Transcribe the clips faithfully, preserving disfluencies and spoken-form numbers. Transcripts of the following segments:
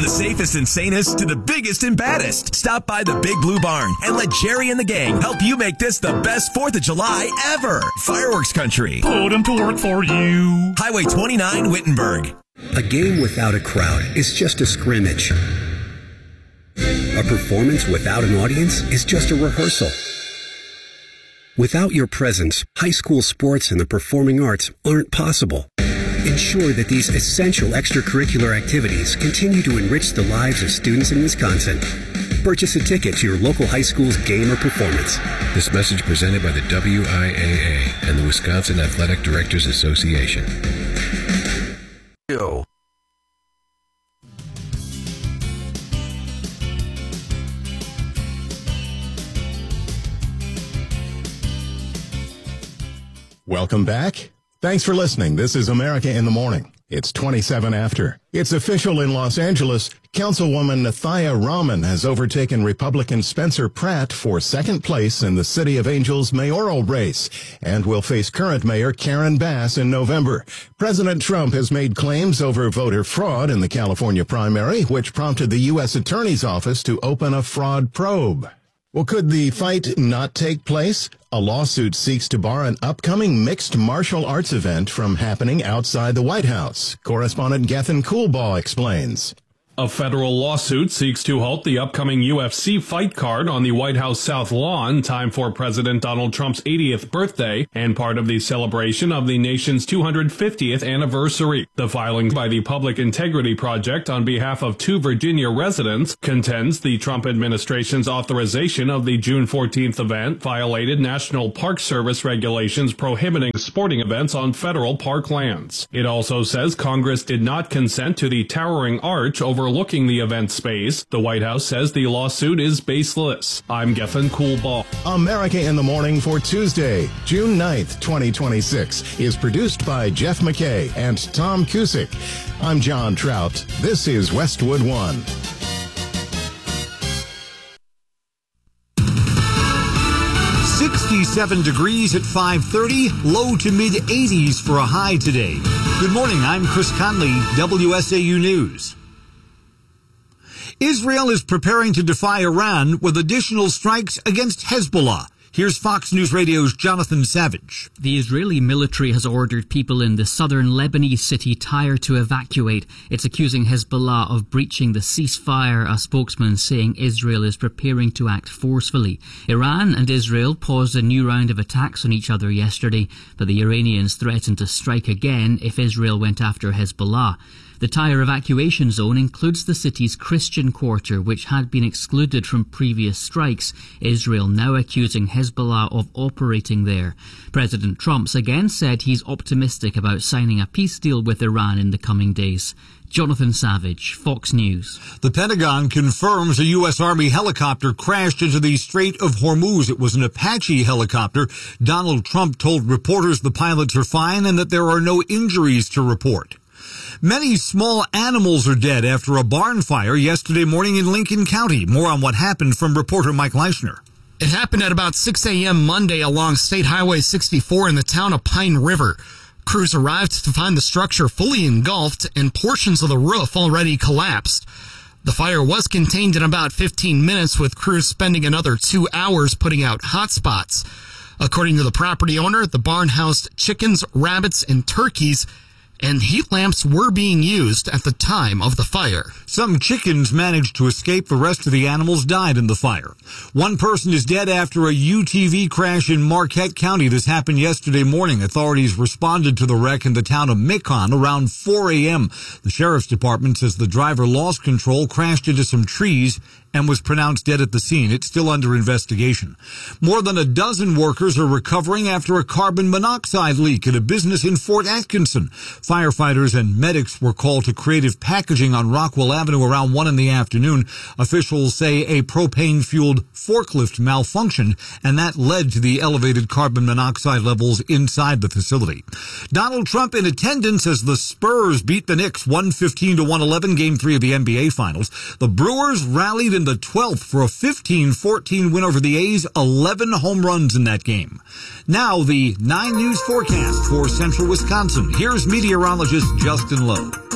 the safest and sanest to the biggest and baddest. Stop by the Big Blue Barn and let Jerry and the gang help you make this the best fourth of July ever. Fireworks Country. Put them to work for you. Highway twenty-nine, Wittenberg. A game without a crowd is just a scrimmage. A performance without an audience is just a rehearsal. Without your presence, high school sports and the performing arts aren't possible. Ensure that these essential extracurricular activities continue to enrich the lives of students in Wisconsin. Purchase a ticket to your local high school's game or performance. This message presented by the W I A A and the Wisconsin Athletic Directors Association. Go. Welcome back. Thanks for listening. This is America in the Morning. It's twenty-seven after. It's official in Los Angeles. Councilwoman Nathaya Rahman has overtaken Republican Spencer Pratt for second place in the City of Angels mayoral race and will face current mayor Karen Bass in November. President Trump has made claims over voter fraud in the California primary, which prompted the U S Attorney's Office to open a fraud probe. Well, could the fight not take place? A lawsuit seeks to bar an upcoming mixed martial arts event from happening outside the White House. Correspondent Gethin Coolbaugh explains. A federal lawsuit seeks to halt the upcoming U F C fight card on the White House South Lawn, time for President Donald Trump's eightieth birthday and part of the celebration of the nation's two hundred fiftieth anniversary. The filing by the Public Integrity Project on behalf of two Virginia residents contends the Trump administration's authorization of the June fourteenth event violated National Park Service regulations prohibiting sporting events on federal park lands. It also says Congress did not consent to the towering arch over Overlooking the event space. The White House says the lawsuit is baseless. I'm Gethin Coolbaugh. America in the Morning for Tuesday, June ninth, twenty twenty-six is produced by Jeff McKay and Tom Cusick. I'm John Trout. This is Westwood One. sixty-seven degrees at five thirty, low to mid eighties for a high today. Good morning, I'm Chris Conley, W S A U News. Israel is preparing to defy Iran with additional strikes against Hezbollah. Here's Fox News Radio's Jonathan Savage. The Israeli military has ordered people in the southern Lebanese city Tyre to evacuate. It's accusing Hezbollah of breaching the ceasefire, a spokesman saying Israel is preparing to act forcefully. Iran and Israel paused a new round of attacks on each other yesterday, but the Iranians threatened to strike again if Israel went after Hezbollah. The Tyre evacuation zone includes the city's Christian quarter, which had been excluded from previous strikes, Israel now accusing Hezbollah of operating there. President Trump's again said he's optimistic about signing a peace deal with Iran in the coming days. Jonathan Savage, Fox News. The Pentagon confirms a U S Army helicopter crashed into the Strait of Hormuz. It was an Apache helicopter. Donald Trump told reporters the pilots are fine and that there are no injuries to report. Many small animals are dead after a barn fire yesterday morning in Lincoln County. More on what happened from reporter Mike Leishner. It happened at about six a.m. Monday along State Highway sixty-four in the town of Pine River. Crews arrived to find the structure fully engulfed and portions of the roof already collapsed. The fire was contained in about fifteen minutes, with crews spending another two hours putting out hot spots. According to the property owner, the barn housed chickens, rabbits, and turkeys, and heat lamps were being used at the time of the fire. Some chickens managed to escape. The rest of the animals died in the fire. One person is dead after a U T V crash in Marquette County. This happened yesterday morning. Authorities responded to the wreck in the town of Macon around four a.m. The sheriff's department says the driver lost control, crashed into some trees, and was pronounced dead at the scene. It's still under investigation. More than a dozen workers are recovering after a carbon monoxide leak at a business in Fort Atkinson. Firefighters and medics were called to Creative Packaging on Rockwell Avenue around one in the afternoon. Officials say a propane-fueled forklift malfunctioned, and that led to the elevated carbon monoxide levels inside the facility. Donald Trump in attendance as the Spurs beat the Knicks one fifteen to one eleven, Game three of the N B A Finals. The Brewers rallied in the twelfth for a fifteen fourteen win over the A's, eleven home runs in that game. Now the nine News forecast for central Wisconsin. Here's meteorologist Justin Lowe.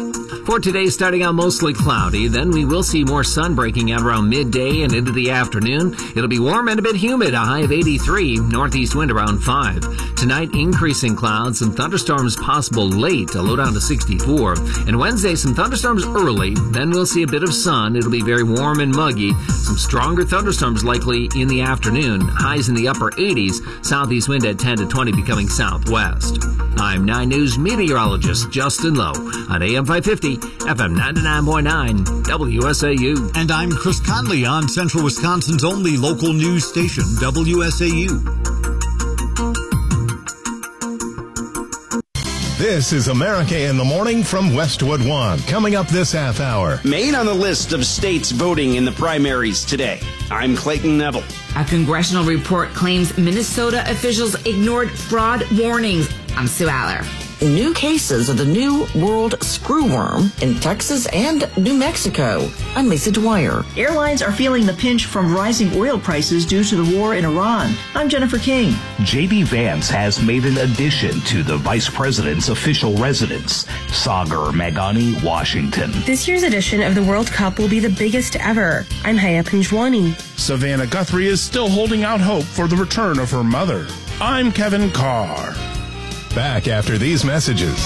For today, starting out mostly cloudy, then we will see more sun breaking out around midday and into the afternoon. It'll be warm and a bit humid, a high of eighty-three, northeast wind around five. Tonight, increasing clouds, some thunderstorms possible late, a low down to sixty-four. And Wednesday, some thunderstorms early, then we'll see a bit of sun. It'll be very warm and muggy. Some stronger thunderstorms likely in the afternoon, highs in the upper eighties, southeast wind at ten to twenty becoming southwest. I'm nine News meteorologist Justin Lowe on A M five fifty, F M ninety-nine point nine, W S A U. And I'm Chris Conley on Central Wisconsin's only local news station, W S A U. This is America in the Morning from Westwood One. Coming up this half hour. Maine on the list of states voting in the primaries today. I'm Clayton Neville. A congressional report claims Minnesota officials ignored fraud warnings. I'm Sue Aller. New cases of the New World Screwworm in Texas and New Mexico. I'm Lisa Dwyer. Airlines are feeling the pinch from rising oil prices due to the war in Iran. I'm Jennifer King. J D Vance has made an addition to the vice president's official residence, Sagar Magani, Washington. This year's edition of the World Cup will be the biggest ever. I'm Haya Pinjwani. Savannah Guthrie is still holding out hope for the return of her mother. I'm Kevin Carr. Back after these messages.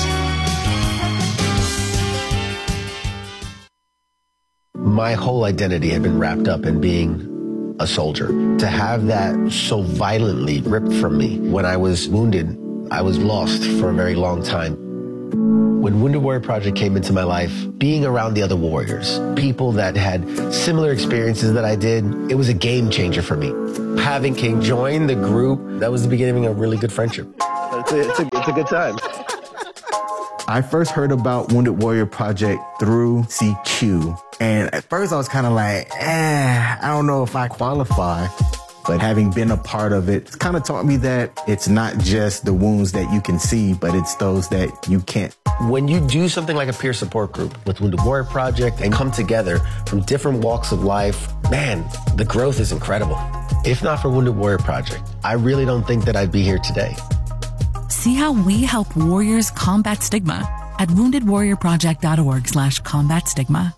My whole identity had been wrapped up in being a soldier. To have that so violently ripped from me when I was wounded, I was lost for a very long time. When Wounded Warrior Project came into my life, being around the other warriors, people that had similar experiences that I did, it was a game changer for me. Having King join the group, that was the beginning of a really good friendship. It's a, it's a, it's a good time. I first heard about Wounded Warrior Project through C Q. And at first I was kind of like, eh, I don't know if I qualify. But having been a part of it, it's kind of taught me that it's not just the wounds that you can see, but it's those that you can't. When you do something like a peer support group with Wounded Warrior Project and come together from different walks of life, man, the growth is incredible. If not for Wounded Warrior Project, I really don't think that I'd be here today. See how we help warriors combat stigma at wounded warrior project dot org slash combat stigma.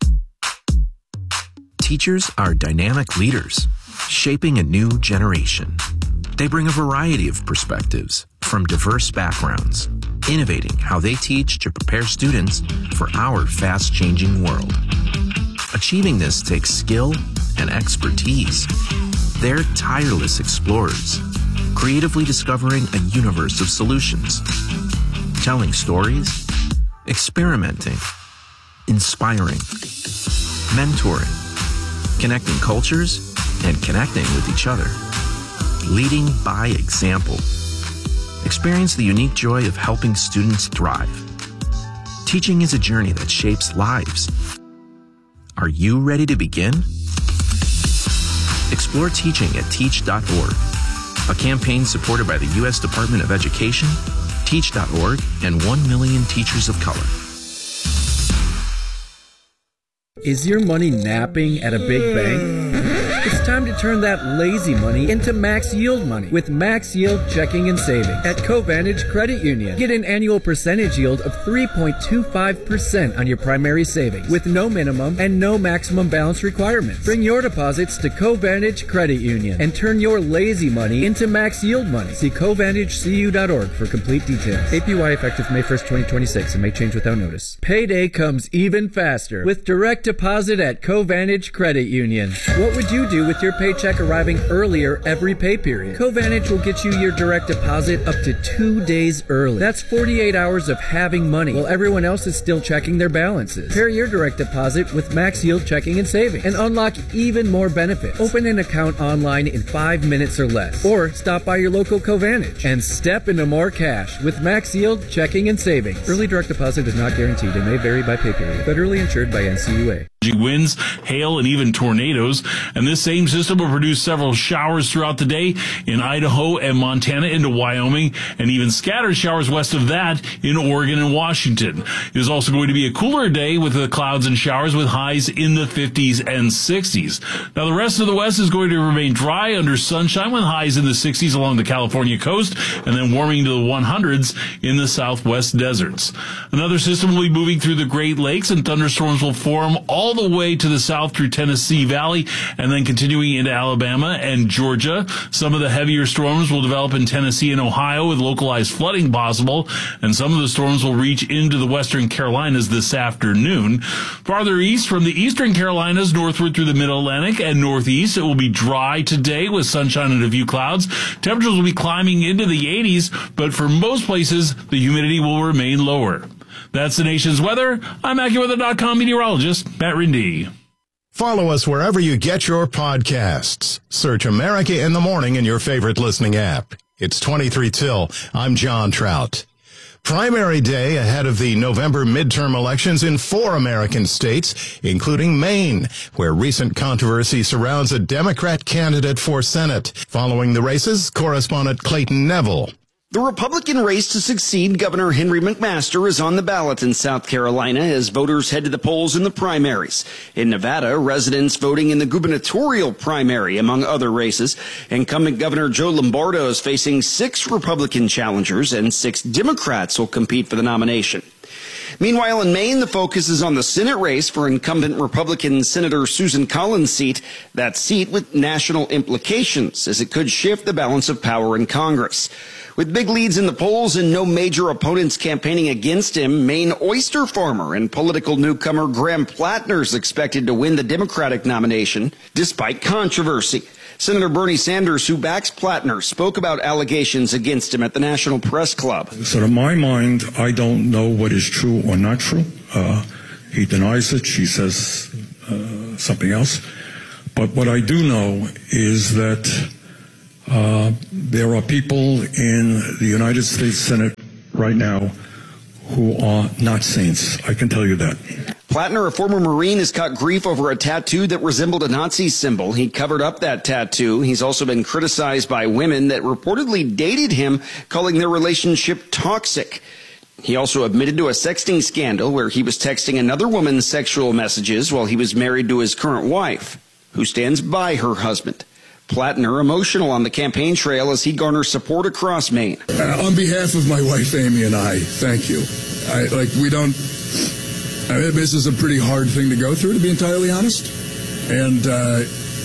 Teachers are dynamic leaders, shaping a new generation. They bring a variety of perspectives from diverse backgrounds, innovating how they teach to prepare students for our fast-changing world. Achieving this takes skill and expertise. They're tireless explorers, creatively discovering a universe of solutions, telling stories, experimenting, inspiring, mentoring, connecting cultures, and connecting with each other, leading by example. Experience the unique joy of helping students thrive. Teaching is a journey that shapes lives. Are you ready to begin? Explore teaching at teach dot org, a campaign supported by the U S Department of Education, teach dot org, and one million teachers of color. Is your money napping at a big bank? It's time to turn that lazy money into max yield money with Max Yield Checking and Savings at Covantage Credit Union. Get an annual percentage yield of three point two five percent on your primary savings with no minimum and no maximum balance requirements. Bring your deposits to Covantage Credit Union and turn your lazy money into max yield money. See covantage c u dot org for complete details. A P Y effective May first, twenty twenty-six and may change without notice. Payday comes even faster with direct deposit at Covantage Credit Union. What would you do with your paycheck arriving earlier every pay period? Covantage will get you your direct deposit up to two days early. That's forty-eight hours of having money while everyone else is still checking their balances. Pair your direct deposit with Max Yield Checking and Savings and unlock even more benefits. Open an account online in five minutes or less, or stop by your local Covantage and step into more cash with Max Yield Checking and Savings. Early direct deposit is not guaranteed and may vary by pay period. Federally insured by N C U A. Winds, hail, and even tornadoes, and this same system will produce several showers throughout the day in Idaho and Montana into Wyoming, and even scattered showers west of that in Oregon and Washington. It is also going to be a cooler day with the clouds and showers with highs in the fifties and sixties. Now, the rest of the West is going to remain dry under sunshine with highs in the sixties along the California coast and then warming to the hundreds in the southwest deserts. Another system will be moving through the Great Lakes, and thunderstorms will form all the way to the south through Tennessee Valley and then continuing into Alabama and Georgia. Some of the heavier storms will develop in Tennessee and Ohio with localized flooding possible, and some of the storms will reach into the western Carolinas this afternoon. Farther east from the eastern Carolinas northward through the mid-Atlantic and northeast, it will be dry today with sunshine and a few clouds. Temperatures will be climbing into the eighties, but for most places, the humidity will remain lower. That's the nation's weather. I'm AccuWeather dot com meteorologist Matt Rindy. Follow us wherever you get your podcasts. Search America in the Morning in your favorite listening app. It's twenty-three till. I'm John Trout. Primary day ahead of the November midterm elections in four American states, including Maine, where recent controversy surrounds a Democrat candidate for Senate. Following the races, correspondent Clayton Neville. The Republican race to succeed Governor Henry McMaster is on the ballot in South Carolina as voters head to the polls in the primaries. In Nevada, residents voting in the gubernatorial primary, among other races. Incumbent Governor Joe Lombardo is facing six Republican challengers, and six Democrats will compete for the nomination. Meanwhile, in Maine, the focus is on the Senate race for incumbent Republican Senator Susan Collins' seat, that seat with national implications, as it could shift the balance of power in Congress. With big leads in the polls and no major opponents campaigning against him, Maine oyster farmer and political newcomer Graham Plattner is expected to win the Democratic nomination, despite controversy. Senator Bernie Sanders, who backs Plattner, spoke about allegations against him at the National Press Club. So to my mind, I don't know what is true or not true. Uh, he denies it. She says uh, something else. But what I do know is that uh, there are people in the United States Senate right now who are not saints. I can tell you that. Plattner, a former Marine, has caught grief over a tattoo that resembled a Nazi symbol. He covered up that tattoo. He's also been criticized by women that reportedly dated him, calling their relationship toxic. He also admitted to a sexting scandal where he was texting another woman's sexual messages while he was married to his current wife, who stands by her husband. Plattner emotional on the campaign trail as he garners support across Maine. Uh, on behalf of my wife, Amy, and I, thank you. I, like, we don't... I mean, this is a pretty hard thing to go through, to be entirely honest. And uh,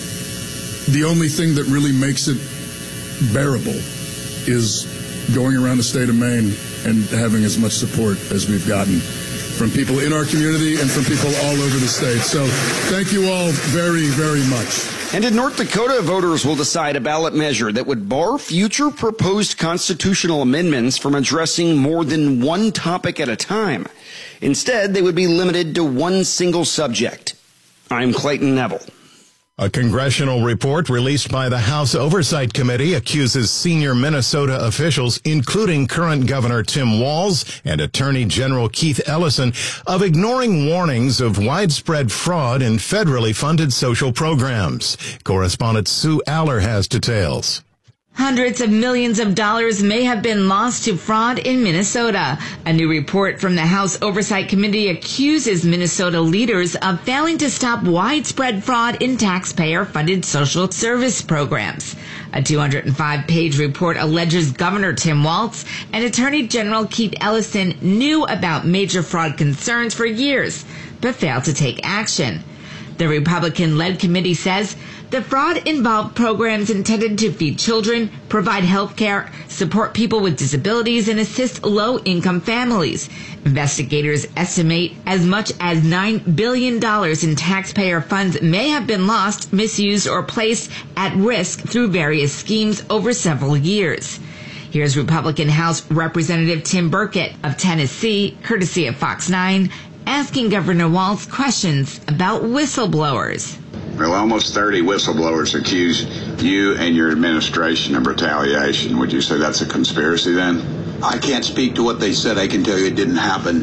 the only thing that really makes it bearable is going around the state of Maine and having as much support as we've gotten from people in our community and from people all over the state. So thank you all very, very much. And in North Dakota, voters will decide a ballot measure that would bar future proposed constitutional amendments from addressing more than one topic at a time. Instead, they would be limited to one single subject. I'm Clayton Neville. A congressional report released by the House Oversight Committee accuses senior Minnesota officials, including current Governor Tim Walz and Attorney General Keith Ellison, of ignoring warnings of widespread fraud in federally funded social programs. Correspondent Sue Aller has details. Hundreds of millions of dollars may have been lost to fraud in Minnesota. A new report from the House Oversight Committee accuses Minnesota leaders of failing to stop widespread fraud in taxpayer-funded social service programs. A two hundred five page report alleges Governor Tim Walz and Attorney General Keith Ellison knew about major fraud concerns for years, but failed to take action. The Republican-led committee says the fraud involved programs intended to feed children, provide health care, support people with disabilities, and assist low-income families. Investigators estimate as much as nine billion dollars in taxpayer funds may have been lost, misused, or placed at risk through various schemes over several years. Here's Republican House Representative Tim Burkett of Tennessee, courtesy of Fox nine, asking Governor Walz questions about whistleblowers. Well, almost thirty whistleblowers accuse you and your administration of retaliation. Would you say that's a conspiracy then? I can't speak to what they said. I can tell you it didn't happen.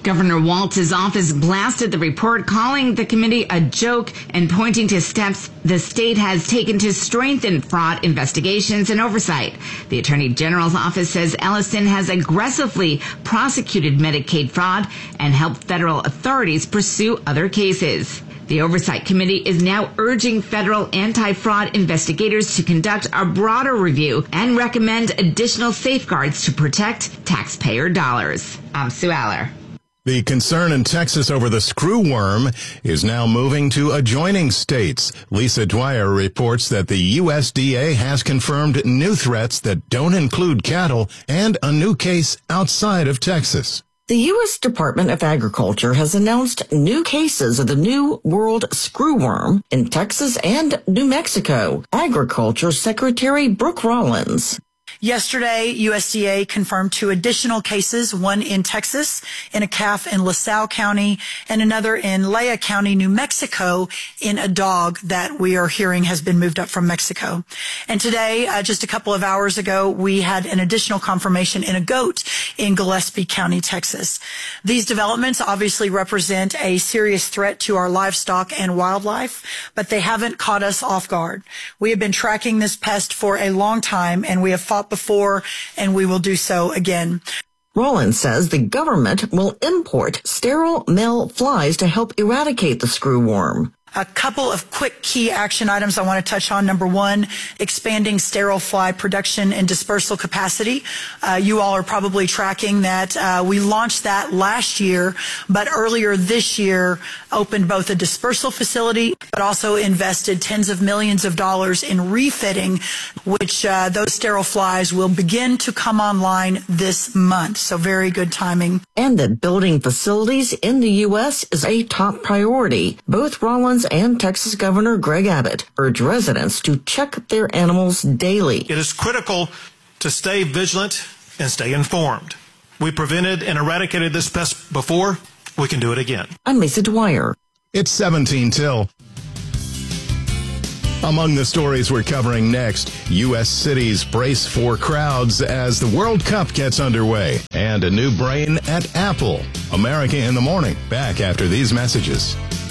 Governor Walz's office blasted the report, calling the committee a joke and pointing to steps the state has taken to strengthen fraud investigations and oversight. The Attorney General's office says Ellison has aggressively prosecuted Medicaid fraud and helped federal authorities pursue other cases. The Oversight Committee is now urging federal anti-fraud investigators to conduct a broader review and recommend additional safeguards to protect taxpayer dollars. I'm Sue Aller. The concern in Texas over the screwworm is now moving to adjoining states. Lisa Dwyer reports that the U S D A has confirmed new threats that don't include cattle and a new case outside of Texas. The U S Department of Agriculture has announced new cases of the New World Screwworm in Texas and New Mexico. Agriculture Secretary Brooke Rollins. Yesterday, U S D A confirmed two additional cases, one in Texas, in a calf in LaSalle County, and another in Lea County, New Mexico, in a dog that we are hearing has been moved up from Mexico. And today, uh, just a couple of hours ago, we had an additional confirmation in a goat in Gillespie County, Texas. These developments obviously represent a serious threat to our livestock and wildlife, but they haven't caught us off guard. We have been tracking this pest for a long time, and we have fought before, and we will do so again. Rollins says the government will import sterile male flies to help eradicate the screwworm. A couple of quick key action items I want to touch on. Number one, expanding sterile fly production and dispersal capacity. Uh, you all are probably tracking that. Uh, we launched that last year, but earlier this year opened both a dispersal facility, but also invested tens of millions of dollars in refitting, which uh, those sterile flies will begin to come online this month. So very good timing. And that building facilities in the U S is a top priority. Both Rollins and Texas Governor Greg Abbott urge residents to check their animals daily. It is critical to stay vigilant and stay informed. We prevented and eradicated this pest before. We can do it again. I'm Lisa Dwyer. It's seventeen till. Among the stories we're covering next, U S cities brace for crowds as the World Cup gets underway, and a new brain at Apple. America in the Morning, back after these messages.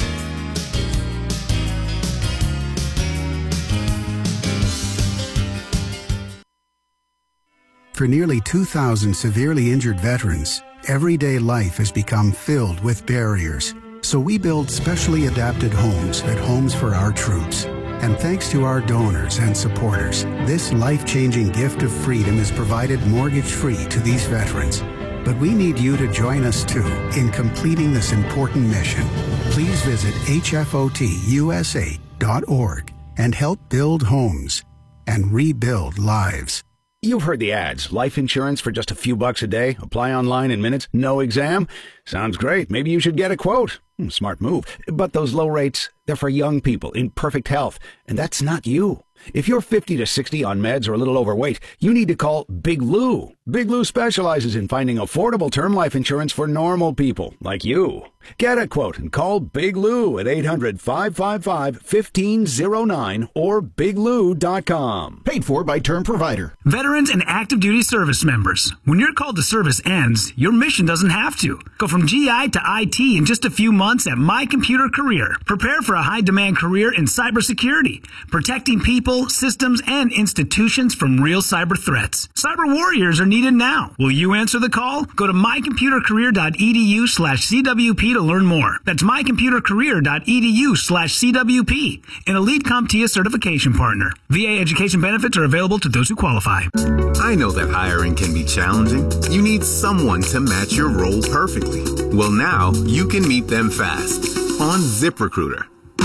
For nearly two thousand severely injured veterans, everyday life has become filled with barriers. So we build specially adapted homes at Homes for Our Troops. And thanks to our donors and supporters, this life-changing gift of freedom is provided mortgage-free to these veterans. But we need you to join us, too, in completing this important mission. Please visit H F O T U S A dot org and help build homes and rebuild lives. You've heard the ads. Life insurance for just a few bucks a day. Apply online in minutes. No exam. Sounds great. Maybe you should get a quote. Hmm, smart move. But those low rates, they're for young people in perfect health. And that's not you. If you're fifty to sixty on meds or a little overweight, you need to call Big Lou. Big Lou specializes in finding affordable term life insurance for normal people like you. Get a quote and call Big Lou at eight hundred, five five five, one five zero nine or big lou dot com. Paid for by Term Provider. Veterans and active duty service members. When your call to service ends, your mission doesn't have to. Go from G I to I T in just a few months at My Computer Career. Prepare for a high-demand career in cybersecurity, protecting people, systems, and institutions from real cyber threats. Cyber warriors are needed now. Will you answer the call? Go to my computer career dot e d u slash c w p to learn more. That's my computer career dot e d u slash c w p, an Elite CompTIA certification partner. V A education benefits are available to those who qualify. I know that hiring can be challenging. You need someone to match your role perfectly. Well, now you can meet them fast on ZipRecruiter.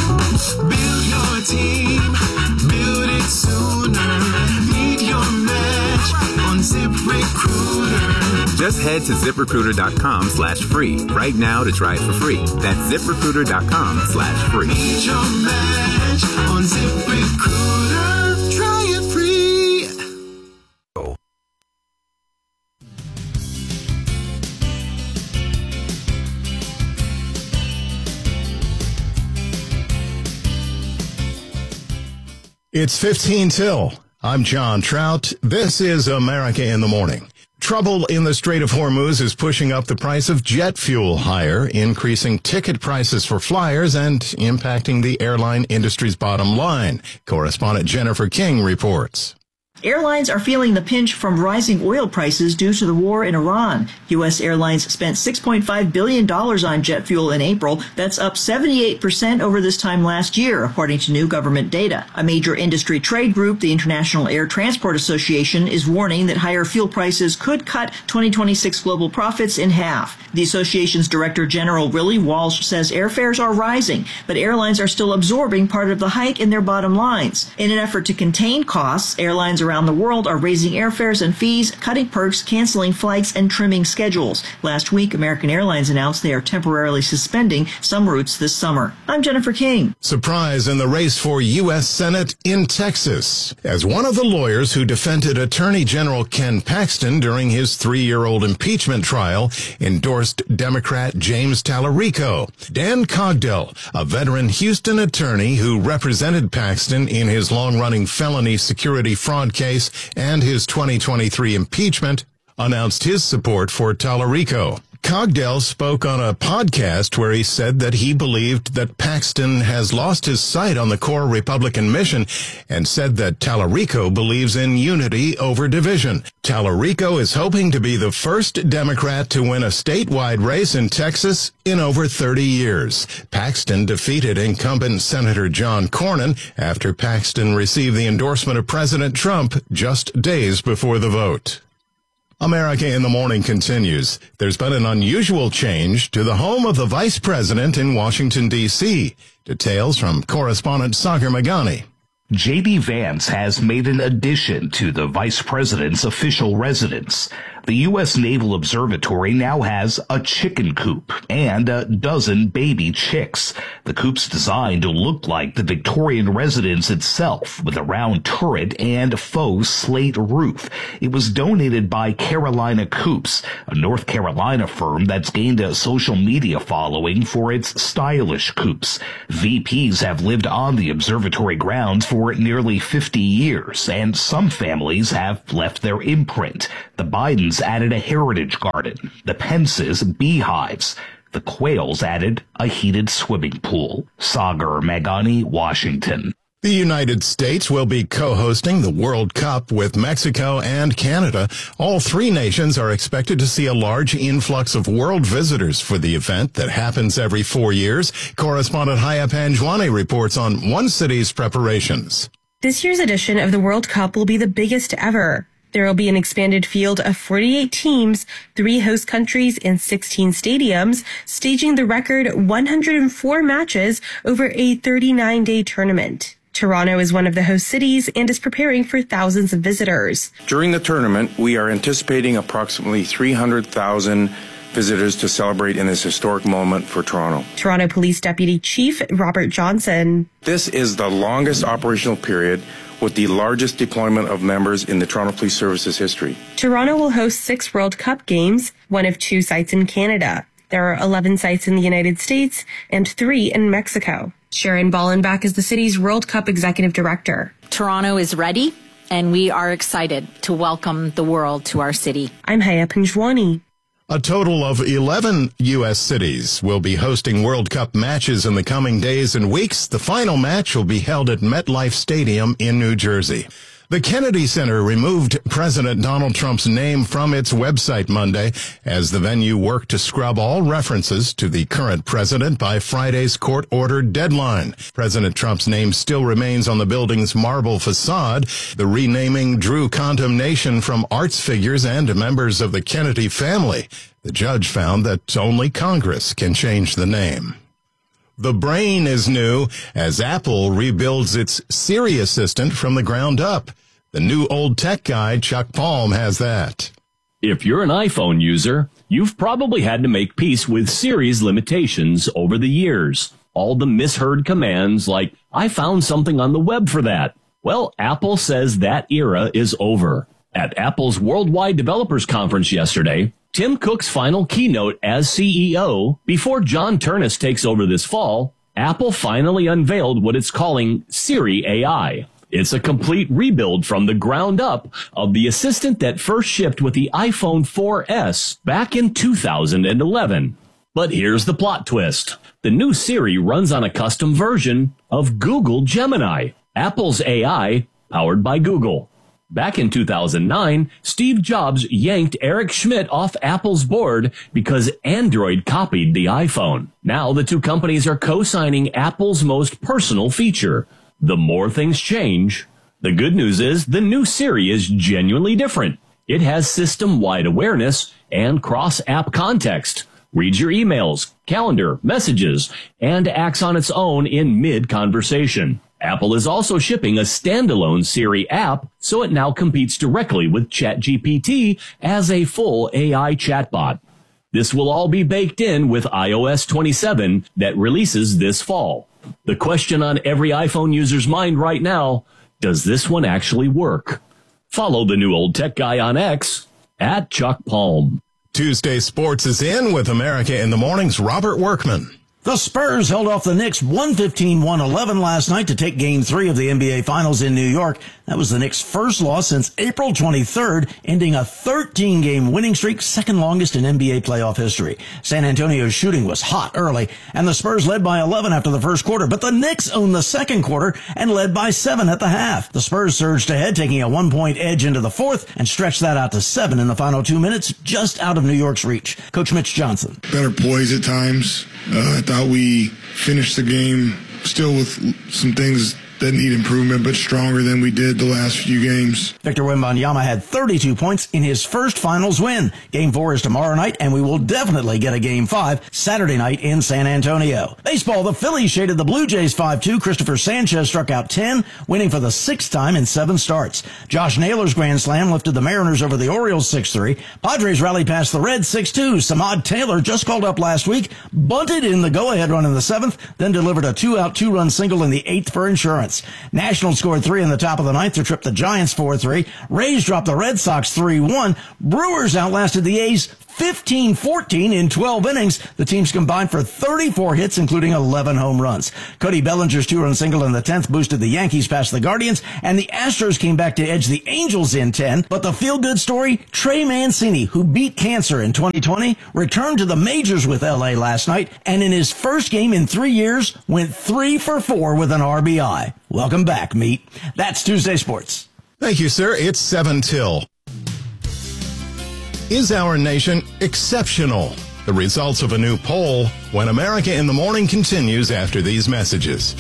Build your team, build it sooner. Meet your match on ZipRecruiter. Just head to ZipRecruiter dot com slash free right now to try it for free. That's ZipRecruiter dot com slash free. Meet your match on ZipRecruiter. Try it free. It's fifteen till. I'm John Trout. This is America in the Morning. Trouble in the Strait of Hormuz is pushing up the price of jet fuel higher, increasing ticket prices for flyers and impacting the airline industry's bottom line. Correspondent Jennifer King reports. Airlines are feeling the pinch from rising oil prices due to the war in Iran. U S airlines spent six point five billion dollars on jet fuel in April. That's up seventy-eight percent over this time last year, according to new government data. A major industry trade group, the International Air Transport Association, is warning that higher fuel prices could cut twenty twenty-six global profits in half. The association's Director General Willie Walsh says airfares are rising, but airlines are still absorbing part of the hike in their bottom lines. In an effort to contain costs, airlines around the world are raising airfares and fees, cutting perks, canceling flights, and trimming schedules. Last week, American Airlines announced they are temporarily suspending some routes this summer. I'm Jennifer King. Surprise in the race for U S Senate in Texas, as one of the lawyers who defended Attorney General Ken Paxton during his three-year-old impeachment trial endorsed Democrat James Tallarico. Dan Cogdell, a veteran Houston attorney who represented Paxton in his long-running felony security fraud case and his twenty twenty-three impeachment, announced his support for Tallarico. Cogdell spoke on a podcast where he said that he believed that Paxton has lost his sight on the core Republican mission and said that Tallarico believes in unity over division. Tallarico is hoping to be the first Democrat to win a statewide race in Texas in over thirty years. Paxton defeated incumbent Senator John Cornyn after Paxton received the endorsement of President Trump just days before the vote. America in the Morning continues. There's been an unusual change to the home of the vice president in Washington, D C Details from correspondent Sagar Magani. J D. Vance has made an addition to the vice president's official residence. The U S Naval Observatory now has a chicken coop and a dozen baby chicks. The coop's designed to look like the Victorian residence itself, with a round turret and faux slate roof. It was donated by Carolina Coops, a North Carolina firm that's gained a social media following for its stylish coops. V Ps have lived on the observatory grounds for nearly fifty years, and some families have left their imprint. The Bidens added a heritage garden, the Pences beehives, the Quayles added a heated swimming pool. Sagar Magani, Washington. The United States will be co-hosting the World Cup with Mexico and Canada. All three nations are expected to see a large influx of world visitors for the event that happens every four years. Correspondent Haya Panjwani reports on one city's preparations. This year's edition of the World Cup will be the biggest ever. There will be an expanded field of forty-eight teams, three host countries, and sixteen stadiums, staging the record one hundred four matches over a thirty-nine day tournament. Toronto is one of the host cities and is preparing for thousands of visitors. During the tournament, we are anticipating approximately three hundred thousand visitors to celebrate in this historic moment for Toronto. Toronto Police Deputy Chief Robert Johnson. This is the longest operational period with the largest deployment of members in the Toronto Police Service's history. Toronto will host six World Cup games, one of two sites in Canada. There are eleven sites in the United States and three in Mexico. Sharon Ballenbach is the city's World Cup Executive Director. Toronto is ready, and we are excited to welcome the world to our city. I'm Haya Panjwani. A total of eleven U S cities will be hosting World Cup matches in the coming days and weeks. The final match will be held at MetLife Stadium in New Jersey. The Kennedy Center removed President Donald Trump's name from its website Monday as the venue worked to scrub all references to the current president by Friday's court-ordered deadline. President Trump's name still remains on the building's marble facade. The renaming drew condemnation from arts figures and members of the Kennedy family. The judge found that only Congress can change the name. The brain is new as Apple rebuilds its Siri assistant from the ground up. The new old tech guy, Chuck Palm, has that. If you're an iPhone user, you've probably had to make peace with Siri's limitations over the years. All the misheard commands like, I found something on the web for that. Well, Apple says that era is over. At Apple's Worldwide Developers Conference yesterday, Tim Cook's final keynote as C E O, before John Turnus takes over this fall, Apple finally unveiled what it's calling Siri A I. It's a complete rebuild from the ground up of the assistant that first shipped with the iPhone four S back in two thousand eleven. But here's the plot twist. The new Siri runs on a custom version of Google Gemini, Apple's A I powered by Google. Back in two thousand nine, Steve Jobs yanked Eric Schmidt off Apple's board because Android copied the iPhone. Now the two companies are co-signing Apple's most personal feature. The more things change. The good news is the new Siri is genuinely different. It has system-wide awareness and cross-app context, reads your emails, calendar, messages, and acts on its own in mid-conversation. Apple is also shipping a standalone Siri app, so it now competes directly with ChatGPT as a full A I chatbot. This will all be baked in with i O S twenty-seven that releases this fall. The question on every iPhone user's mind right now, does this one actually work? Follow the new old tech guy on X at Chuck Palm. Tuesday Sports is in with America in the Morning's Robert Workman. The Spurs held off the Knicks one fifteen to one eleven last night to take Game three of the N B A Finals in New York. That was the Knicks' first loss since April twenty-third, ending a thirteen-game winning streak, second longest in N B A playoff history. San Antonio's shooting was hot early, and the Spurs led by eleven after the first quarter, but the Knicks owned the second quarter and led by seven at the half. The Spurs surged ahead, taking a one-point edge into the fourth, and stretched that out to seven in the final two minutes, just out of New York's reach. Coach Mitch Johnson. Better poise at times. Uh, I thought we finished the game still with some things that need improvement, but stronger than we did the last few games. Victor Wembanyama had thirty-two points in his first finals win. Game four is tomorrow night, and we will definitely get a game five Saturday night in San Antonio. Baseball, the Phillies shaded the Blue Jays five two. Christopher Sanchez struck out ten, winning for the sixth time in seven starts. Josh Naylor's grand slam lifted the Mariners over the Orioles six three. Padres rallied past the Reds six two. Samad Taylor, just called up last week, bunted in the go-ahead run in the seventh, then delivered a two-out, two-run single in the eighth for insurance. Nationals scored three in the top of the ninth to trip the Giants four three. Rays dropped the Red Sox three one. Brewers outlasted the A's fifteen fourteen in twelve innings. The teams combined for thirty-four hits, including eleven home runs. Cody Bellinger's two-run single in the tenth boosted the Yankees past the Guardians, and the Astros came back to edge the Angels in ten. But the feel-good story, Trey Mancini, who beat cancer in twenty twenty, returned to the majors with L A last night, and in his first game in three years, went three for four with an R B I. Welcome back, Meat. That's Tuesday Sports. Thank you, sir. It's seven till. Is our nation exceptional? The results of a new poll when America in the Morning continues after these messages.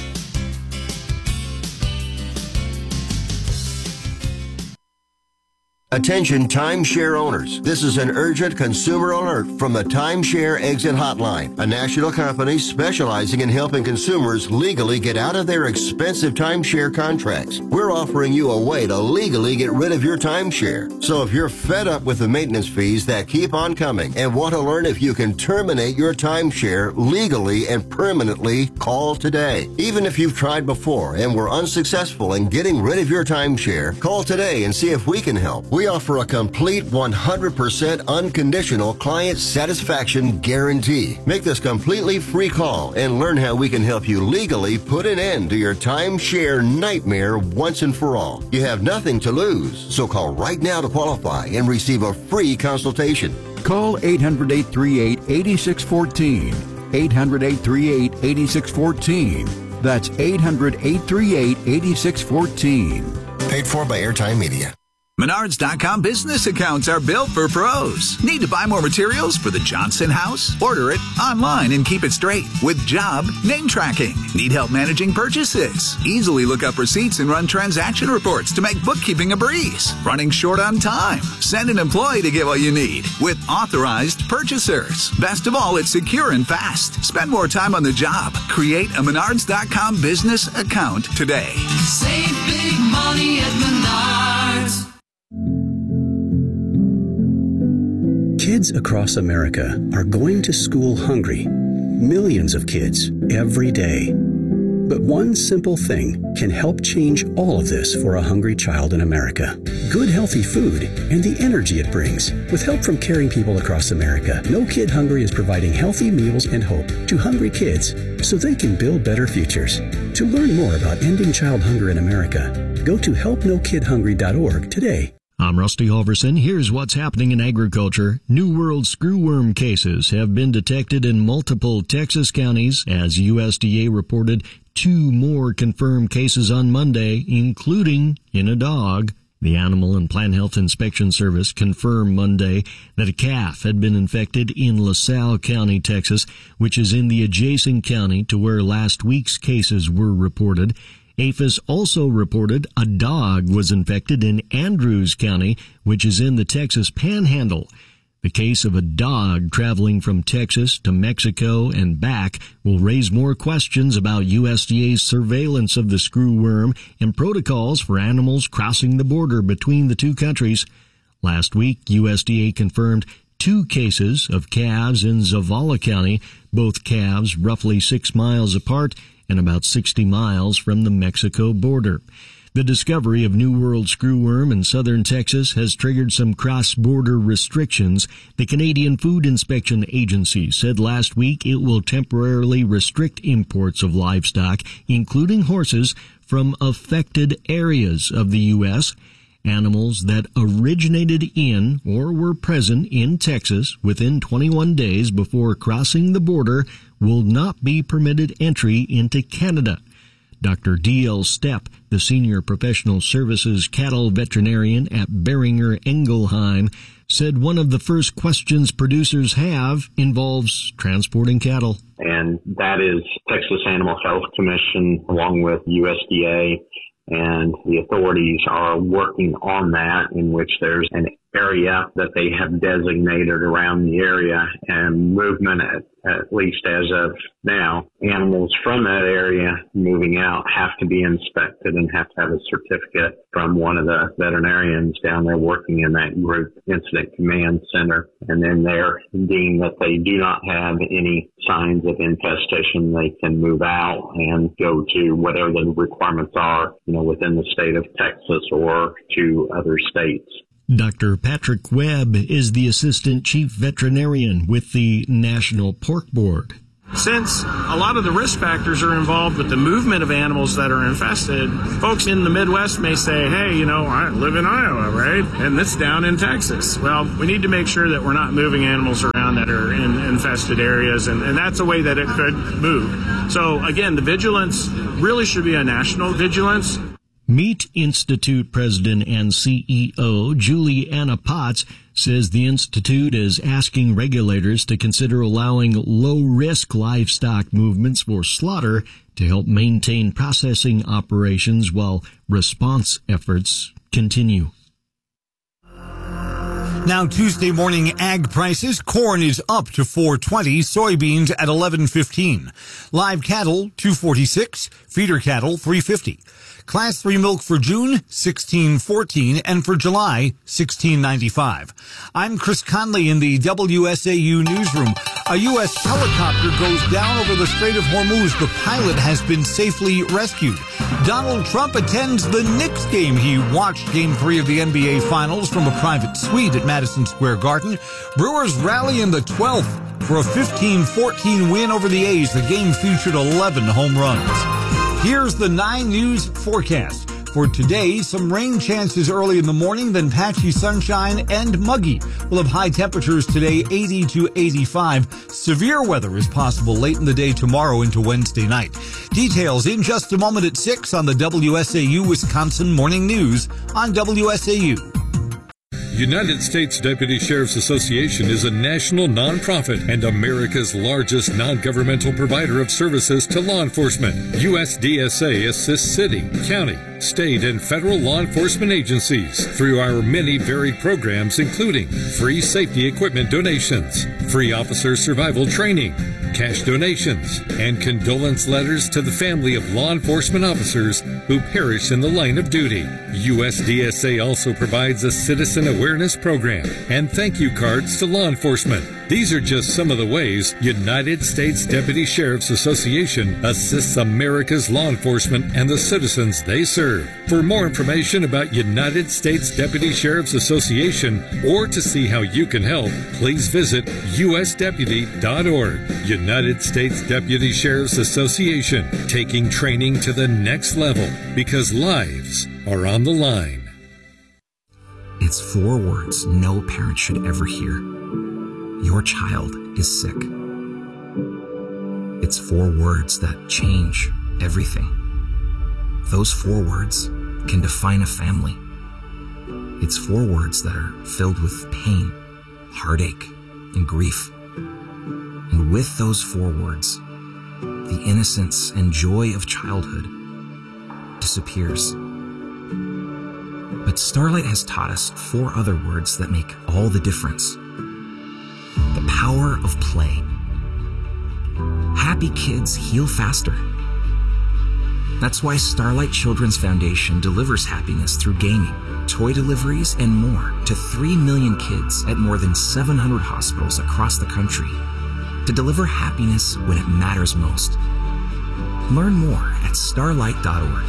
Attention timeshare owners. This is an urgent consumer alert from the Timeshare Exit Hotline, a national company specializing in helping consumers legally get out of their expensive timeshare contracts. We're offering you a way to legally get rid of your timeshare. So if you're fed up with the maintenance fees that keep on coming and want to learn if you can terminate your timeshare legally and permanently, call today. Even if you've tried before and were unsuccessful in getting rid of your timeshare, call today and see if we can help. We offer a complete one hundred percent unconditional client satisfaction guarantee. Make this completely free call and learn how we can help you legally put an end to your timeshare nightmare once and for all. You have nothing to lose, so call right now to qualify and receive a free consultation. Call eight hundred, eight three eight, eight six one four. eight hundred, eight three eight, eight six one four. That's eight hundred, eight three eight, eight six one four. Paid for by Airtime Media. Menards dot com business accounts are built for pros. Need to buy more materials for the Johnson house? Order it online and keep it straight with job name tracking. Need help managing purchases? Easily look up receipts and run transaction reports to make bookkeeping a breeze. Running short on time? Send an employee to get what you need with authorized purchasers. Best of all, it's secure and fast. Spend more time on the job. Create a Menards dot com business account today. Save big money at Menards. Kids across America are going to school hungry. Millions of kids every day. But one simple thing can help change all of this for a hungry child in America. Good, healthy food and the energy it brings. With help from caring people across America, No Kid Hungry is providing healthy meals and hope to hungry kids so they can build better futures. To learn more about ending child hunger in America, Go to help no kid hungry dot org today. I'm Rusty Halverson. Here's what's happening in agriculture. New World screwworm cases have been detected in multiple Texas counties as U S D A reported two more confirmed cases on Monday, including in a dog. The Animal and Plant Health Inspection Service confirmed Monday that a calf had been infected in LaSalle County, Texas, which is in the adjacent county to where last week's cases were reported. APHIS also reported a dog was infected in Andrews County, which is in the Texas Panhandle. The case of a dog traveling from Texas to Mexico and back will raise more questions about U S D A's surveillance of the screwworm and protocols for animals crossing the border between the two countries. Last week, U S D A confirmed two cases of calves in Zavala County, both calves roughly six miles apart and about sixty miles from the Mexico border. The discovery of New World screwworm in southern Texas has triggered some cross-border restrictions. The Canadian Food Inspection Agency said last week it will temporarily restrict imports of livestock, including horses, from affected areas of the U S Animals that originated in or were present in Texas within twenty-one days before crossing the border will not be permitted entry into Canada. Doctor D L Stepp, the Senior Professional Services Cattle Veterinarian at Beringer Ingelheim, said one of the first questions producers have involves transporting cattle. And that is Texas Animal Health Commission along with U S D A. And the authorities are working on that, in which there's an area that they have designated around the area, and movement, at, at least as of now, animals from that area moving out have to be inspected and have to have a certificate from one of the veterinarians down there working in that group incident command center. And then they're deemed that they do not have any signs of infestation, they can move out and go to whatever the requirements are, you know, within the state of Texas or to other states. Doctor Patrick Webb is the Assistant Chief Veterinarian with the National Pork Board. Since a lot of the risk factors are involved with the movement of animals that are infested, folks in the Midwest may say, hey, you know, I live in Iowa, right? And it's down in Texas. Well, we need to make sure that we're not moving animals around that are in infested areas, and, and that's a way that it could move. So, again, the vigilance really should be a national vigilance. Meat Institute President and C E O Julie Anna Potts says the Institute is asking regulators to consider allowing low-risk livestock movements for slaughter to help maintain processing operations while response efforts continue. Now Tuesday morning ag prices. Corn is up to four twenty, soybeans at eleven fifteen. Live cattle two forty-six, feeder cattle three fifty. Class three milk for June, sixteen fourteen, and for July, sixteen ninety-five. I'm Chris Conley in the W S A U newsroom. A U S helicopter goes down over the Strait of Hormuz. The pilot has been safely rescued. Donald Trump attends the Knicks game. He watched Game three of the N B A Finals from a private suite at Madison Square Garden. Brewers rally in the twelfth for a fifteen fourteen win over the A's. The game featured eleven home runs. Here's the nine News forecast. For today, some rain chances early in the morning, then patchy sunshine and muggy. We'll have high temperatures today, eighty to eighty-five. Severe weather is possible late in the day tomorrow into Wednesday night. Details in just a moment at six on the W S A U Wisconsin Morning News on W S A U. United States Deputy Sheriff's Association is a national nonprofit and America's largest non-governmental provider of services to law enforcement. U S D S A assists city, county, state, and federal law enforcement agencies through our many varied programs, including free safety equipment donations, free officer survival training, cash donations, and condolence letters to the family of law enforcement officers who perish in the line of duty. U S D S A also provides a citizen awareness program and thank you cards to law enforcement. These are just some of the ways United States Deputy Sheriff's Association assists America's law enforcement and the citizens they serve. For more information about United States Deputy Sheriff's Association or to see how you can help, please visit U S deputy dot org. United United States Deputy Sheriff's Association, taking training to the next level because lives are on the line. It's four words no parent should ever hear. Your child is sick. It's four words that change everything. Those four words can define a family. It's four words that are filled with pain, heartache, and grief. And with those four words, the innocence and joy of childhood disappears. But Starlight has taught us four other words that make all the difference. The power of play. Happy kids heal faster. That's why Starlight Children's Foundation delivers happiness through gaming, toy deliveries, and more to three million kids at more than seven hundred hospitals across the country to deliver happiness when it matters most. Learn more at starlight dot org.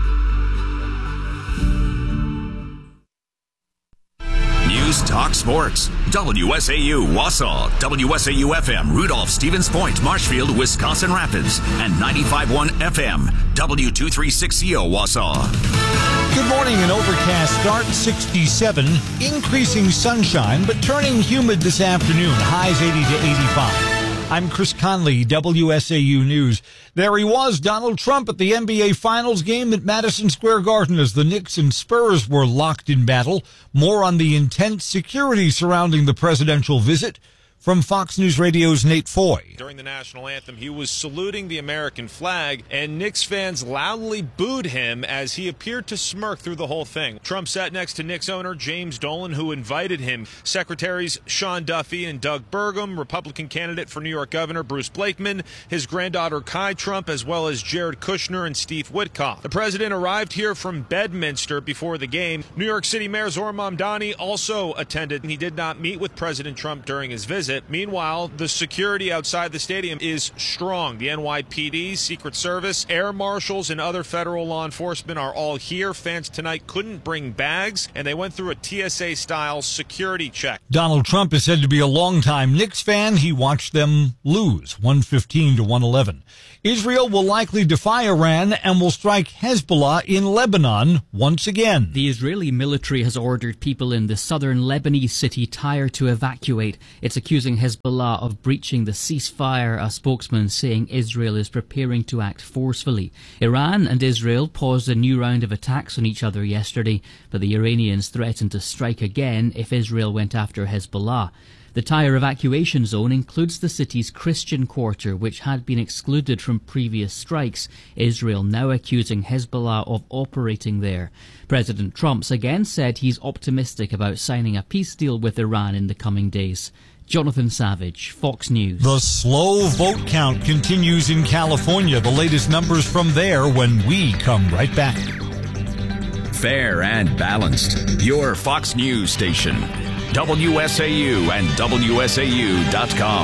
News Talk Sports. W S A U Wausau, W S A U F M Rudolph Stevens Point, Marshfield, Wisconsin Rapids, and ninety-five point one F M W two thirty-six C O Wausau. Good morning. An overcast start, sixty-seven, increasing sunshine, but turning humid this afternoon. Highs eighty to eighty-five. I'm Chris Conley, W S A U News. There he was, Donald Trump, at the N B A Finals game at Madison Square Garden as the Knicks and Spurs were locked in battle. More on the intense security surrounding the presidential visit from Fox News Radio's Nate Foy. During the national anthem, he was saluting the American flag, and Knicks fans loudly booed him as he appeared to smirk through the whole thing. Trump sat next to Knicks owner James Dolan, who invited him. Secretaries Sean Duffy and Doug Burgum, Republican candidate for New York Governor Bruce Blakeman, his granddaughter Kai Trump, as well as Jared Kushner and Steve Witkoff. The president arrived here from Bedminster before the game. New York City Mayor Zohran Mamdani also attended. He did not meet with President Trump during his visit. Meanwhile, the security outside the stadium is strong. The N Y P D, Secret Service, air marshals, and other federal law enforcement are all here. Fans tonight couldn't bring bags, and they went through a T S A-style security check. Donald Trump is said to be a longtime Knicks fan. He watched them lose, one fifteen to one eleven. Israel will likely defy Iran and will strike Hezbollah in Lebanon once again. The Israeli military has ordered people in the southern Lebanese city Tyre to evacuate. It's accusing Hezbollah of breaching the ceasefire, a spokesman saying Israel is preparing to act forcefully. Iran and Israel paused a new round of attacks on each other yesterday, but the Iranians threatened to strike again if Israel went after Hezbollah. The Tyre evacuation zone includes the city's Christian quarter, which had been excluded from previous strikes, Israel now accusing Hezbollah of operating there. President Trump's again said he's optimistic about signing a peace deal with Iran in the coming days. Jonathan Savage, Fox News. The slow vote count continues in California. The latest numbers from there when we come right back. Fair and balanced. Your Fox News station. W S A U and W S A U dot com.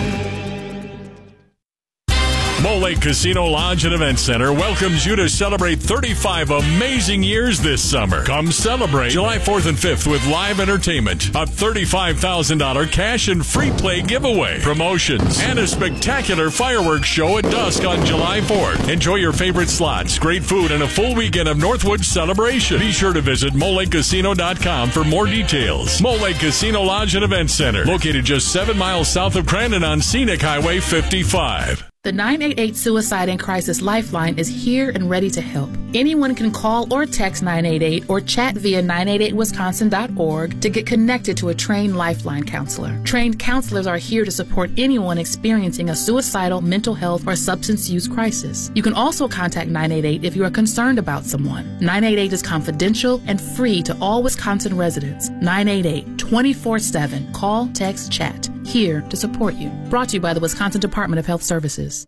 Mole Lake Casino Lodge and Event Center welcomes you to celebrate thirty-five amazing years this summer. Come celebrate July fourth and fifth with live entertainment, a thirty-five thousand dollars cash and free play giveaway, promotions, and a spectacular fireworks show at dusk on July fourth. Enjoy your favorite slots, great food, and a full weekend of Northwood celebration. Be sure to visit mole lake casino dot com for more details. Mole Lake Casino Lodge and Event Center, located just seven miles south of Crandon on Scenic Highway fifty-five. The nine eight eight Suicide and Crisis Lifeline is here and ready to help. Anyone can call or text nine eight eight or chat via nine eight eight wisconsin dot org to get connected to a trained Lifeline counselor. Trained counselors are here to support anyone experiencing a suicidal, mental health, or substance use crisis. You can also contact nine eight eight if you are concerned about someone. nine eight eight is confidential and free to all Wisconsin residents. nine eight eight, twenty-four seven. Call, text, chat. Here to support you. Brought to you by the Wisconsin Department of Health Services.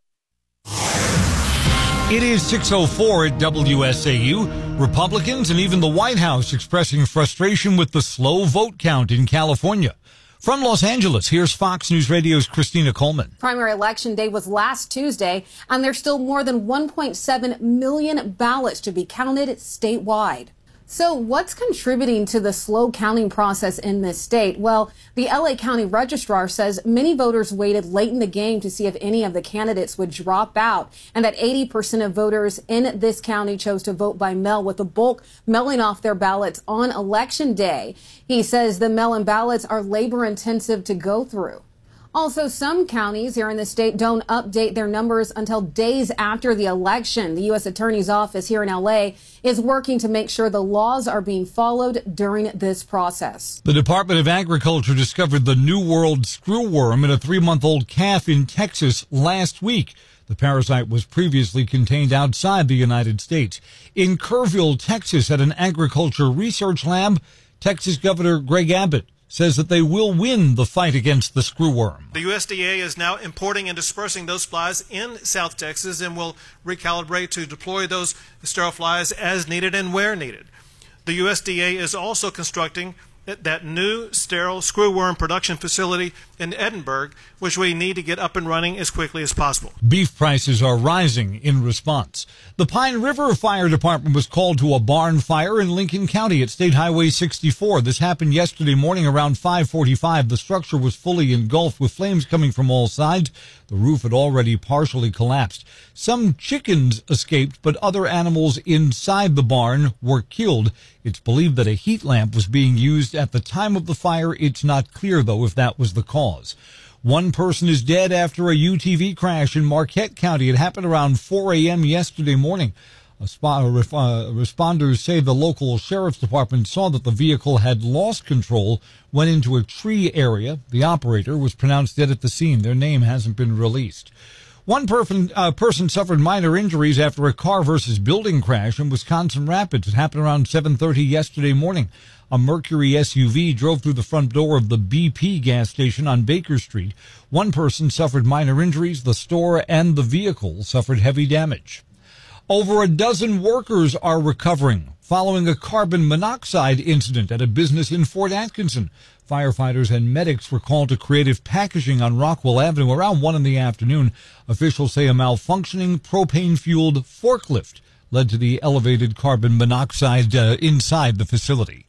It is six oh four at W S A U. Republicans and even the White House expressing frustration with the slow vote count in California. From Los Angeles, here's Fox News Radio's Christina Coleman. Primary election day was last Tuesday, and there's still more than one point seven million ballots to be counted statewide. So what's contributing to the slow counting process in this state? Well, the L A County Registrar says many voters waited late in the game to see if any of the candidates would drop out, and that eighty percent of voters in this county chose to vote by mail, with the bulk mailing off their ballots on Election Day. He says the mail-in ballots are labor-intensive to go through. Also, some counties here in the state don't update their numbers until days after the election. The U S Attorney's Office here in L A is working to make sure the laws are being followed during this process. The Department of Agriculture discovered the New World screwworm in a three-month-old calf in Texas last week. The parasite was previously contained outside the United States. In Kerrville, Texas, at an agriculture research lab, Texas Governor Greg Abbott says that they will win the fight against the screwworm. The U S D A is now importing and dispersing those flies in South Texas and will recalibrate to deploy those sterile flies as needed and where needed. The U S D A is also constructing that new sterile screwworm production facility in Edinburgh, which we need to get up and running as quickly as possible. Beef prices are rising in response. The Pine River Fire Department was called to a barn fire in Lincoln County at State Highway sixty-four. This happened yesterday morning around five forty-five. The structure was fully engulfed with flames coming from all sides. The roof had already partially collapsed. Some chickens escaped, but other animals inside the barn were killed. It's believed that a heat lamp was being used at the time of the fire. It's not clear, though, if that was the cause. One person is dead after a U T V crash in Marquette County. It happened around four a.m. yesterday morning. A spa, uh, responders say the local sheriff's department saw that the vehicle had lost control, went into a tree area. The operator was pronounced dead at the scene. Their name hasn't been released. One person, uh, person suffered minor injuries after a car versus building crash in Wisconsin Rapids. It happened around seven thirty yesterday morning. A Mercury S U V drove through the front door of the B P gas station on Baker Street. One person suffered minor injuries. The store and the vehicle suffered heavy damage. Over a dozen workers are recovering following a carbon monoxide incident at a business in Fort Atkinson. Firefighters and medics were called to Creative Packaging on Rockwell Avenue around one in the afternoon. Officials say a malfunctioning propane-fueled forklift led to the elevated carbon monoxide uh, inside the facility.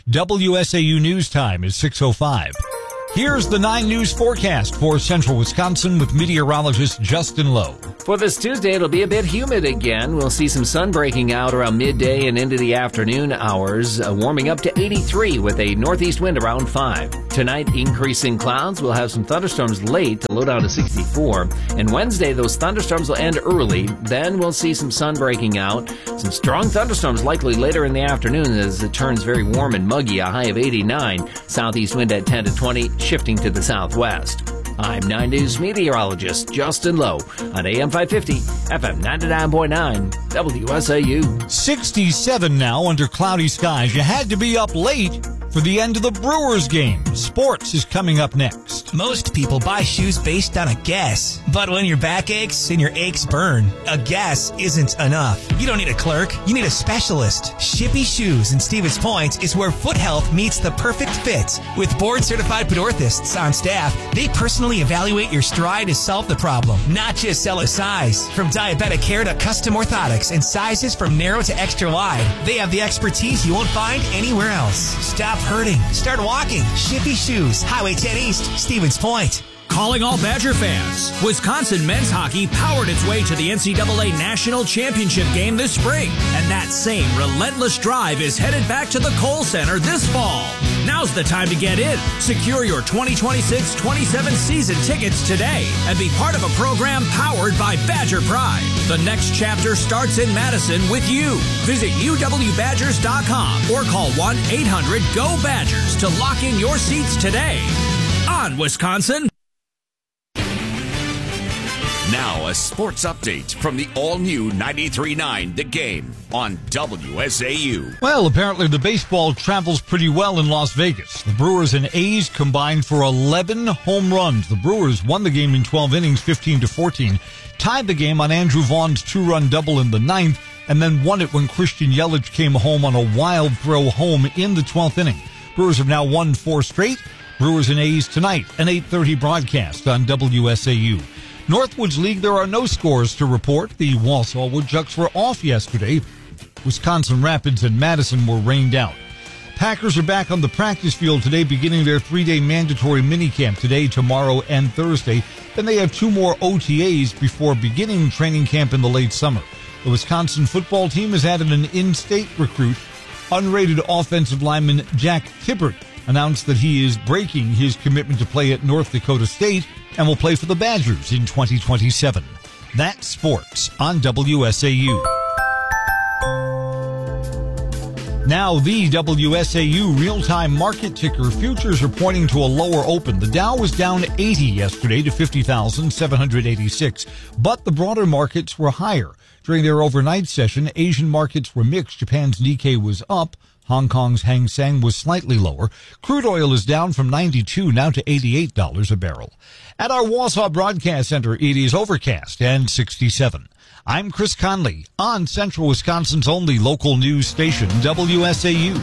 W S A U News Time is six oh five. Here's the nine News forecast for central Wisconsin with meteorologist Justin Lowe. For this Tuesday, it'll be a bit humid again. We'll see some sun breaking out around midday and into the afternoon hours, uh, warming up to eighty-three with a northeast wind around five. Tonight, increasing clouds. We'll have some thunderstorms late to low down to sixty-four. And Wednesday, those thunderstorms will end early. Then we'll see some sun breaking out. Some strong thunderstorms likely later in the afternoon as it turns very warm and muggy, a high of eighty-nine. Southeast wind at ten to twenty. Shifting to the southwest. I'm nine News meteorologist Justin Lowe on A M five fifty, F M ninety-nine point nine, W S A U. sixty-seven now under cloudy skies. You had to be up late for the end of the Brewers game. Sports is coming up next. Most people buy shoes based on a guess. But when your back aches and your aches burn, a guess isn't enough. You don't need a clerk. You need a specialist. Shippy Shoes in Stevens Point is where foot health meets the perfect fit. With board-certified podorthists on staff, they personally evaluate your stride to solve the problem, not just sell a size. From diabetic care to custom orthotics and sizes from narrow to extra wide, they have the expertise you won't find anywhere else. Stop hurting. Start walking. Shippy Shoes, Highway ten East, Stevens Point. Calling all Badger fans. Wisconsin men's hockey powered its way to the N C double A National Championship game this spring. And that same relentless drive is headed back to the Kohl Center this fall. Now's the time to get in. Secure your twenty twenty-six twenty-seven season tickets today and be part of a program powered by Badger Pride. The next chapter starts in Madison with you. Visit U W Badgers dot com or call one eight hundred G O Badgers to lock in your seats today. On Wisconsin. Now a sports update from the all-new ninety-three point nine The Game on W S A U. Well, apparently the baseball travels pretty well in Las Vegas. The Brewers and A's combined for eleven home runs. The Brewers won the game in twelve innings, fifteen to fourteen, tied the game on Andrew Vaughn's two-run double in the ninth, and then won it when Christian Yelich came home on a wild throw home in the twelfth inning. Brewers have now won four straight. Brewers and A's tonight, an eight thirty broadcast on W S A U. Northwoods League, there are no scores to report. The Wausau Woodchucks were off yesterday Wisconsin Rapids and Madison were rained out. Packers are back on the practice field today, beginning their three-day mandatory minicamp today, tomorrow, and Thursday. Then they have two more O T As before beginning training camp in the late summer. The Wisconsin football team has added an in-state recruit. Unrated offensive lineman Jack Tippert announced that he is breaking his commitment to play at North Dakota State and will play for the Badgers in twenty twenty-seven. That's sports on W S A U. Now, the W S A U real-time market ticker futures are pointing to a lower open. The Dow was down eighty yesterday to fifty thousand seven hundred eighty-six, but the broader markets were higher. During their overnight session, Asian markets were mixed. Japan's Nikkei was up. Hong Kong's Hang Seng was slightly lower. Crude oil is down from ninety-two now to eighty-eight dollars a barrel. At our Wausau Broadcast Center, it is overcast and sixty-seven. I'm Chris Conley on Central Wisconsin's only local news station, W S A U.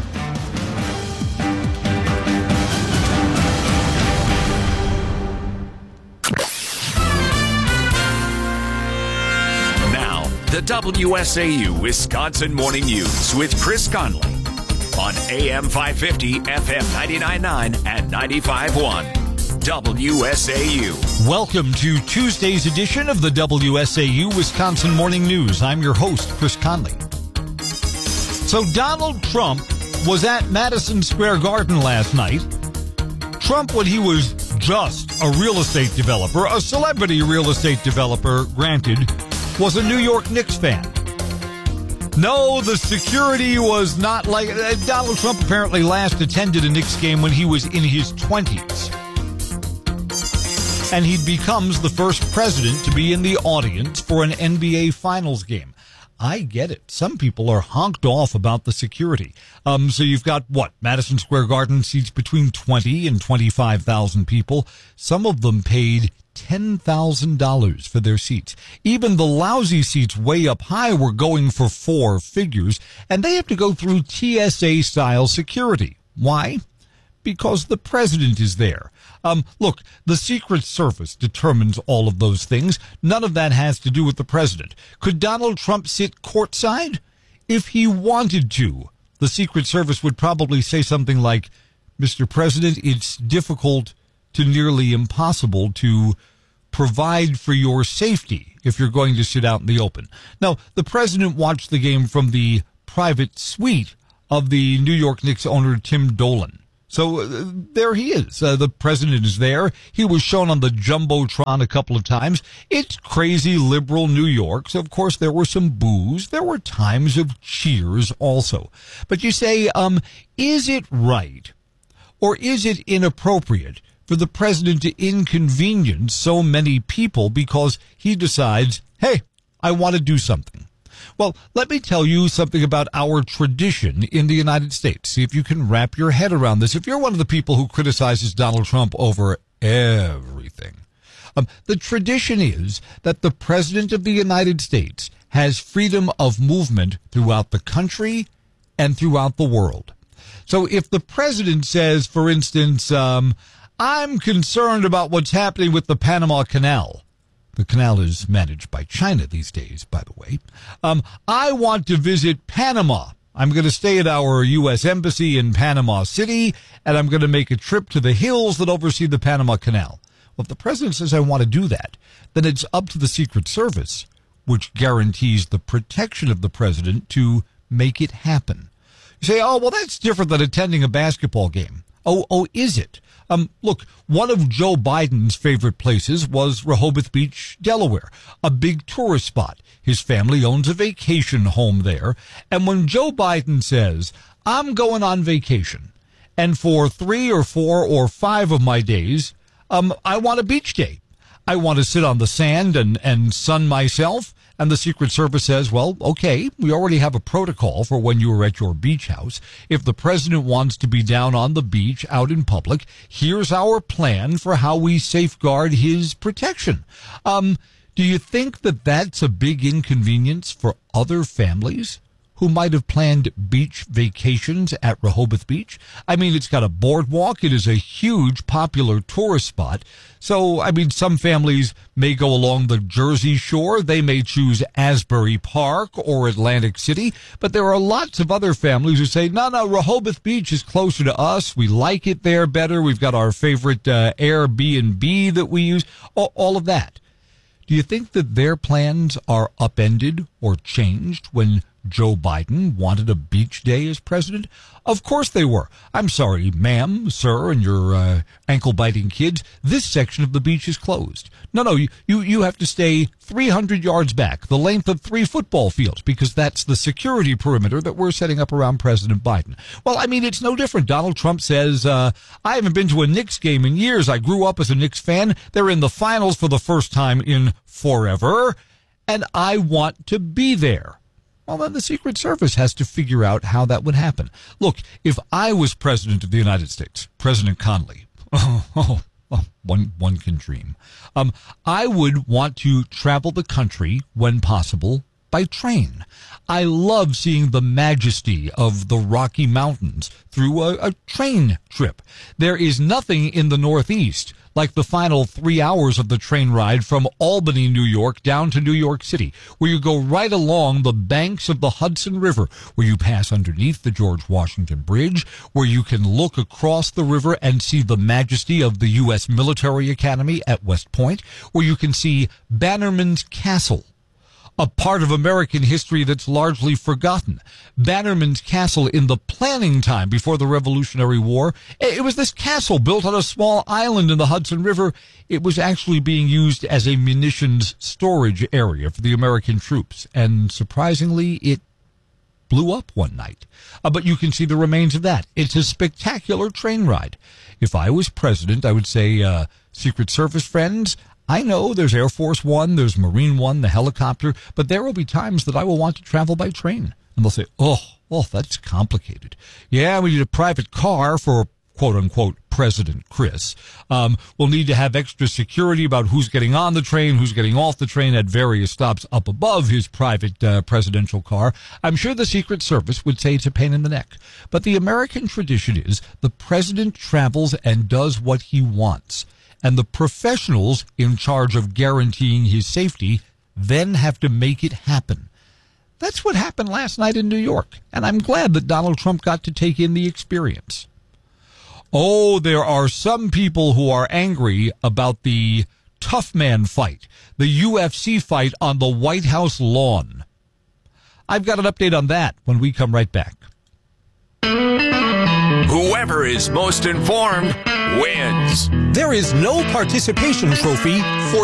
Now, the W S A U Wisconsin Morning News with Chris Conley on A M five fifty, F M ninety-nine point nine and ninety-five point one. W S A U. Welcome to Tuesday's edition of the W S A U Wisconsin Morning News. I'm your host, Chris Conley. So Donald Trump was at Madison Square Garden last night. Trump, when he was just a real estate developer, a celebrity real estate developer, granted, was a New York Knicks fan. No, the security was not like... Uh, Donald Trump apparently last attended a Knicks game when he was in his twenties. And he becomes the first president to be in the audience for an N B A Finals game. I get it. Some people are honked off about the security. Um, so you've got, what, Madison Square Garden seats between twenty and twenty-five thousand people. Some of them paid ten thousand dollars for their seats. Even the lousy seats way up high were going for four figures, and they have to go through T S A-style security. Why? Because the president is there. Um, look, the Secret Service determines all of those things. None of that has to do with the president. Could Donald Trump sit courtside? If he wanted to, the Secret Service would probably say something like, Mister President, it's difficult to nearly impossible to provide for your safety if you're going to sit out in the open. Now, the president watched the game from the private suite of the New York Knicks owner, Tim Dolan. So uh, there he is. Uh, the president is there. He was shown on the Jumbotron a couple of times. It's crazy liberal New York. So, of course, there were some boos. There were times of cheers also. But you say, um, is it right or is it inappropriate for the president to inconvenience so many people because he decides, hey, I want to do something? Well, let me tell you something about our tradition in the United States. See if you can wrap your head around this. If you're one of the people who criticizes Donald Trump over everything, um, the tradition is that the President of the United States has freedom of movement throughout the country and throughout the world. So if the president says, for instance, um, I'm concerned about what's happening with the Panama Canal. The canal is managed by China these days, by the way. Um, I want to visit Panama. I'm going to stay at our U S Embassy in Panama City, and I'm going to make a trip to the hills that oversee the Panama Canal. Well, if the president says I want to do that, then it's up to the Secret Service, which guarantees the protection of the president, to make it happen. You say, oh, well, that's different than attending a basketball game. Oh, oh, is it? Um, look, one of Joe Biden's favorite places was Rehoboth Beach, Delaware, a big tourist spot. His family owns a vacation home there. And when Joe Biden says, I'm going on vacation, and for three or four or five of my days, um, I want a beach day. I want to sit on the sand and, and sun myself. And the Secret Service says, well, okay, we already have a protocol for when you are at your beach house. If the president wants to be down on the beach out in public, here's our plan for how we safeguard his protection. Um, do you think that that's a big inconvenience for other families who might have planned beach vacations at Rehoboth Beach. I mean, it's got a boardwalk. It is a huge popular tourist spot. So, I mean, some families may go along the Jersey Shore. They may choose Asbury Park or Atlantic City. But there are lots of other families who say, no, no, Rehoboth Beach is closer to us. We like it there better. We've got our favorite uh, Airbnb that we use. All, all of that. Do you think that their plans are upended or changed when Joe Biden wanted a beach day as president? Of course they were. I'm sorry, ma'am, sir, and your uh, ankle-biting kids. This section of the beach is closed. No, no, you, you, you have to stay three hundred yards back, the length of three football fields, because that's the security perimeter that we're setting up around President Biden. Well, I mean, it's no different. Donald Trump says, uh, I haven't been to a Knicks game in years. I grew up as a Knicks fan. They're in the finals for the first time in forever, and I want to be there. Well, then the Secret Service has to figure out how that would happen. Look, if I was president of the United States, President Connolly, oh, oh, oh, one, one can dream, um, I would want to travel the country, when possible, by train. I love seeing the majesty of the Rocky Mountains through a, a train trip. There is nothing in the Northeast like the final three hours of the train ride from Albany, New York, down to New York City, where you go right along the banks of the Hudson River, where you pass underneath the George Washington Bridge, where you can look across the river and see the majesty of the U S Military Academy at West Point, where you can see Bannerman's Castle, a part of American history that's largely forgotten. Bannerman's Castle, in the planning time before the Revolutionary War, it was this castle built on a small island in the Hudson River. It was actually being used as a munitions storage area for the American troops, and surprisingly, it blew up one night. Uh, but you can see the remains of that. It's a spectacular train ride. If I was president, I would say, uh, Secret Service friends, I know there's Air Force One, there's Marine One, the helicopter, but there will be times that I will want to travel by train. And they'll say, oh, oh, that's complicated. Yeah, we need a private car for, quote-unquote, President Chris. Um, we'll need to have extra security about who's getting on the train, who's getting off the train at various stops up above his private uh, presidential car. I'm sure the Secret Service would say it's a pain in the neck. But the American tradition is the president travels and does what he wants. And the professionals in charge of guaranteeing his safety then have to make it happen. That's what happened last night in New York, and I'm glad that Donald Trump got to take in the experience. Oh, there are some people who are angry about the tough man fight, the U F C fight on the White House lawn. I've got an update on that when we come right back. Whoever is most informed wins. There is no participation trophy for